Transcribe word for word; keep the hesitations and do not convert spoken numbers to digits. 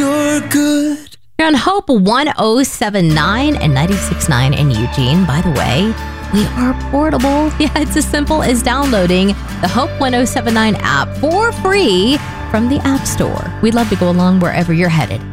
you're good. You're on Hope one oh seven point nine and ninety-six point nine in Eugene. By the way, we are portable. Yeah, it's as simple as downloading the Hope one oh seven point nine app for free from the App Store. We'd love to go along wherever you're headed.